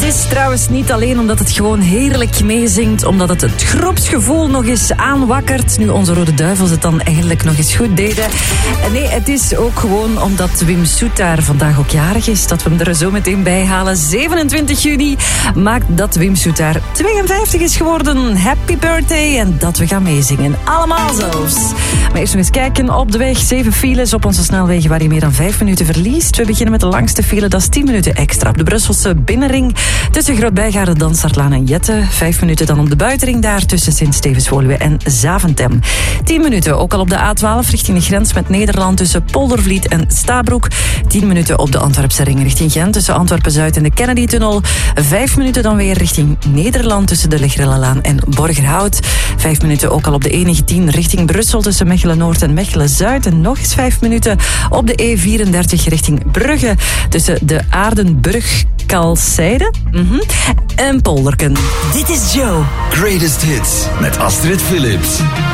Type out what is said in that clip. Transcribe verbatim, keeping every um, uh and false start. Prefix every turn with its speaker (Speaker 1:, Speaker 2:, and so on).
Speaker 1: is trouwens niet alleen omdat het gewoon heerlijk meezingt, omdat het het groepsgevoel nog eens aanwakkert, nu onze Rode Duivels het dan eigenlijk nog eens goed deden. Nee, het is ook gewoon omdat Wim Soetaar vandaag ook jarig is, dat we hem er zo meteen bij halen. zevenentwintig juni maakt dat Wim Soetaar tweeënvijftig is geworden. Happy birthday en dat we gaan meezingen. Allemaal zelfs. Maar eerst nog eens kijken op de weg. Zeven files op onze snelwegen waar je meer dan vijf minuten verliest. We beginnen met de langste file, dat is tien minuten extra. Op de Brusselse binnenring tussen Grootbijgaarden, Dansaardlaan en Jette. Vijf minuten dan op de buitenring daar tussen Sint-Stevens-Woluwe en Zaventem. Tien minuten ook al op de A twaalf richting de grens met Nederland tussen Poldervliet en Stabroek. Tien minuten op de Antwerpse ring richting Gent tussen Antwerpen-Zuid en de Kennedy-tunnel. Vijf minuten dan weer richting Nederland tussen de Legrellenlaan en Borgerhout. Vijf minuten ook al op de E negentien richting Brussel tussen Mechelen-Noord en Mechelen-Zuid. En nog eens vijf minuten op de E vierendertig richting Brugge tussen de Aardenburg Kalsijde mm-hmm. en Polderken. Dit is Joe.
Speaker 2: Greatest Hits met Astrid Phillips.